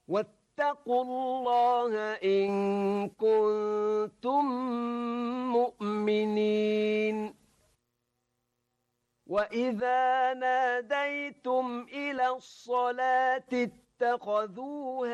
واتقوا الله إن كنتم مؤمنين وإذا ناديتم إلى الصلاة اتخذوها